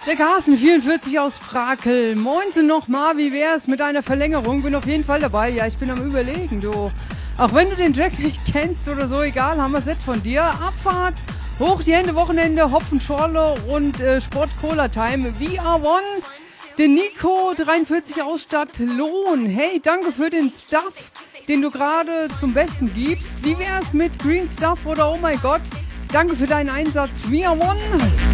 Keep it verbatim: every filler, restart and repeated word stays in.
Der Carsten vierundvierzig aus Brakel. Moinsen nochmal, wie wär's mit einer Verlängerung? Bin auf jeden Fall dabei. Ja, ich bin am Überlegen, du. Auch wenn du den Track nicht kennst oder so, egal, haben wir Set von dir. Abfahrt, hoch die Hände, Wochenende, Hopfen, Schorle und äh, Sport Cola Time. We are one. Der Nico dreiundvierzig aus Stadtlohn. Hey, danke für den Stuff, den du gerade zum Besten gibst. Wie wär's mit Green Stuff oder Oh my God? Danke für deinen Einsatz. We are one.